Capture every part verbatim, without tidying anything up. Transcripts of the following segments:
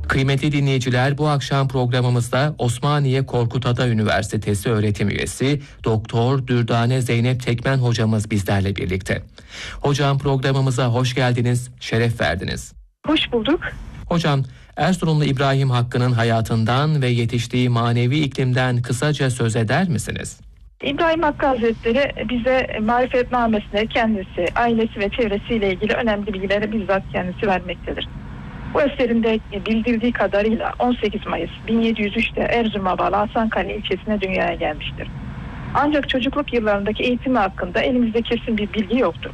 Kıymetli dinleyiciler, bu akşam programımızda Osmaniye Korkut Ata Üniversitesi öğretim üyesi Doktor Dürdane Zeynep Tekmen hocamız bizlerle birlikte. Hocam, programımıza hoş geldiniz, şeref verdiniz. Hoş bulduk. Hocam, Erzurumlu İbrahim Hakkı'nın hayatından ve yetiştiği manevi iklimden kısaca söz eder misiniz? İbrahim Hakkı Hazretleri bize marifetnamesinde kendisi, ailesi ve çevresiyle ilgili önemli bilgileri bizzat kendisi vermektedir. Bu eserinde bildirdiği kadarıyla on sekiz Mayıs bin yedi yüz üç'te Erzurum'a bağlı Hasankale ilçesine dünyaya gelmiştir. Ancak çocukluk yıllarındaki eğitimi hakkında elimizde kesin bir bilgi yoktur.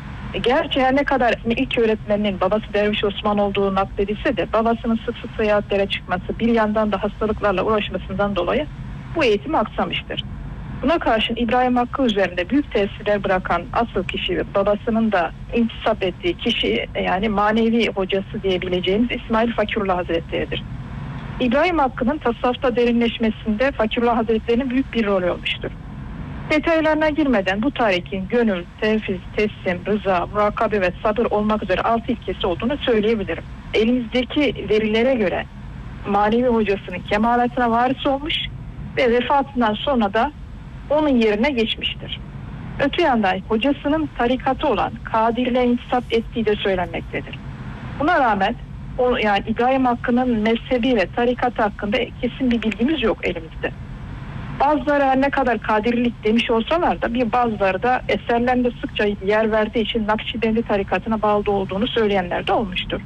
Gerçi her ne kadar ilk öğretmeninin babası Derviş Osman olduğu nakledilse de babasının sık sık seyahatlere çıkması, bir yandan da hastalıklarla uğraşmasından dolayı bu eğitimi aksamıştır. Buna karşın İbrahim Hakkı üzerinde büyük tesirler bırakan asıl kişi, babasının da intisap ettiği kişi, yani manevi hocası diyebileceğimiz İsmail Fakirullah Hazretleri'dir. İbrahim Hakkı'nın tasavvufta derinleşmesinde Fakirullah Hazretleri'nin büyük bir rolü olmuştur. Detaylarına girmeden bu tarihin gönül, tevfiz, teslim, rıza, murakabe ve sabır olmak üzere altı ilkesi olduğunu söyleyebilirim. Elimizdeki verilere göre manevi hocasının kemalatına varis olmuş ve vefatından sonra da onun yerine geçmiştir. Öte yandan hocasının tarikatı olan Kadir'le intisap ettiği de söylenmektedir. Buna rağmen o, yani İbrahim Hakkı'nın mezhebi ve tarikatı hakkında kesin bir bilgimiz yok elimizde. Bazıları her ne kadar Kadirlik demiş olsalar da bir bazıları da eserlerinde sıkça yer verdiği için Nakşibendi tarikatına bağlı olduğunu söyleyenler de olmuştur.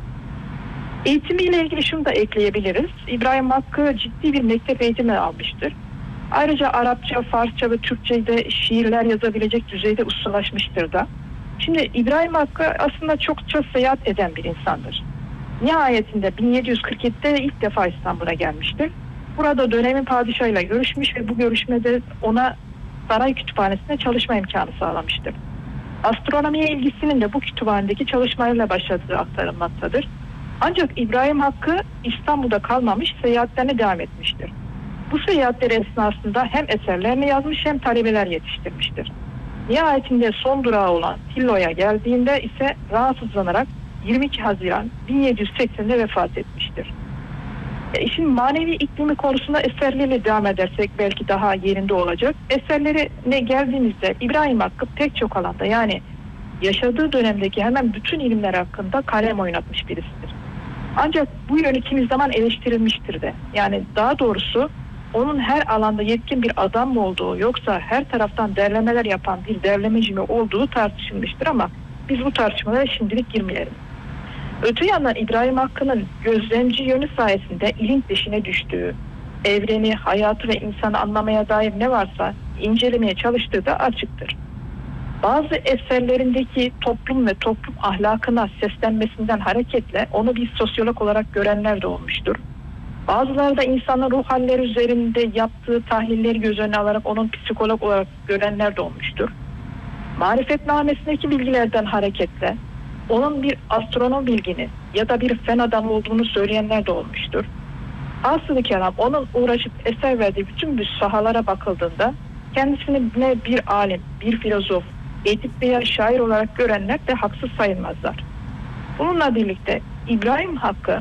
Eğitimiyle ilgili şunu da ekleyebiliriz. İbrahim Hakkı ciddi bir mektep eğitimi almıştır. Ayrıca Arapça, Farsça ve Türkçe'de şiirler yazabilecek düzeyde ustalaşmıştır da. Şimdi İbrahim Hakkı aslında çokça seyahat eden bir insandır. Nihayetinde bin yedi yüz kırk yedi'de ilk defa İstanbul'a gelmiştir. Burada dönemin padişahıyla görüşmüş ve bu görüşmede ona saray kütüphanesinde çalışma imkanı sağlamıştır. Astronomiye ilgisinin de bu kütüphanedeki çalışmalarıyla başladığı aktarılmaktadır. Ancak İbrahim Hakkı İstanbul'da kalmamış, seyahatlerine devam etmiştir. Bu seyahatleri esnasında hem eserlerini yazmış hem talebeler yetiştirmiştir. Nihayetinde son durağı olan Tillo'ya geldiğinde ise rahatsızlanarak yirmi iki Haziran bin yedi yüz seksen'de vefat etmiştir. E, işin manevi iklimi konusunda eserleriyle devam edersek belki daha yerinde olacak. Eserlerine geldiğimizde İbrahim Hakkı pek çok alanda, yani yaşadığı dönemdeki hemen bütün ilimler hakkında kalem oynatmış birisidir. Ancak bu yönü kimi zaman eleştirilmiştir de. Yani daha doğrusu onun her alanda yetkin bir adam mı olduğu, yoksa her taraftan derlemeler yapan bir derlemeci mi olduğu tartışılmıştır ama biz bu tartışmalara şimdilik girmeyelim. Öte yandan İbrahim Hakkı'nın gözlemci yönü sayesinde ilim peşine düştüğü, evreni, hayatı ve insanı anlamaya dair ne varsa incelemeye çalıştığı da açıktır. Bazı eserlerindeki toplum ve toplum ahlakına seslenmesinden hareketle onu bir sosyolog olarak görenler de olmuştur. Bazıları da insanın ruh halleri üzerinde yaptığı tahlilleri göz önüne alarak onun psikolog olarak görenler de olmuştur. Marifetnamesindeki bilgilerden hareketle onun bir astronom bilgini ya da bir fen adamı olduğunu söyleyenler de olmuştur. Aslı kelam onun uğraşıp eser verdiği bütün bu sahalara bakıldığında kendisini ne bir alim, bir filozof, edip veya şair olarak görenler de haksız sayılmazlar. Bununla birlikte İbrahim Hakkı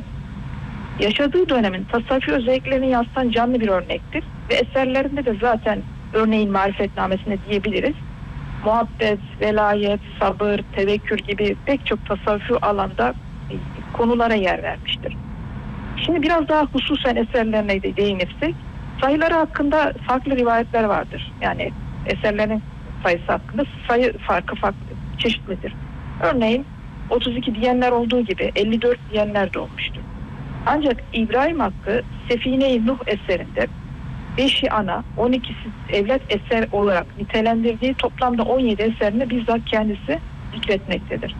yaşadığı dönemin tasavvufi özelliklerini yansıtan canlı bir örnektir ve eserlerinde de zaten örneğin marifetnamesinde diyebiliriz. Muhabbet, velayet, sabır, tevekkül gibi pek çok tasavvufi alanda konulara yer vermiştir. Şimdi biraz daha hususen eserlerine de değinirsek, sayıları hakkında farklı rivayetler vardır. Yani eserlerin sayısı hakkında sayı farkı farklı, çeşitlidir. Örneğin otuz iki diyenler olduğu gibi elli dört diyenler de olmuştur. Ancak İbrahim Hakkı Sefine-i Nuh eserinde beşi ana, on ikisi evlat eser olarak nitelendirdiği toplamda on yedi eserini bizzat kendisi zikretmektedir.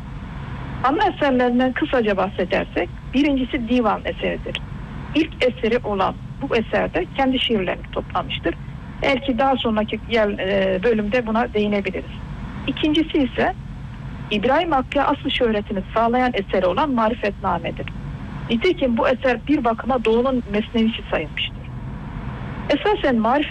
Ana eserlerinden kısaca bahsedersek, birincisi divan eseridir. İlk eseri olan bu eserde kendi şiirlerini toplamıştır. Belki daha sonraki bölümde buna değinebiliriz. İkincisi ise İbrahim Hakkı'ya asıl şöhretini sağlayan eseri olan Marifetname'dir. Nitekim bu eser bir bakıma Doğu'nun mesnevisi sayılmıştır. Esasen marifet